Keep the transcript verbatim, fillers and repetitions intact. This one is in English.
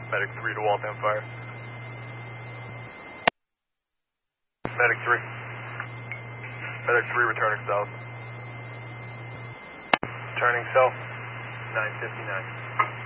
Medic three to Waltham Fire. Medic three. Medic three returning south. Turning south, nine fifty-nine.